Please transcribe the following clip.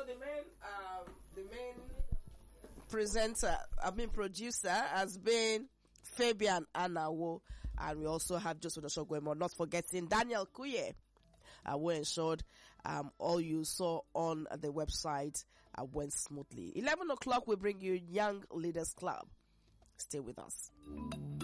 the main producer has been Fabian Anawo, and we also have Joseph Oshogwemo, not forgetting Daniel Kuye. We ensured all you saw on the website went smoothly. 11 o'clock we bring you Young Leaders Club. Stay with us.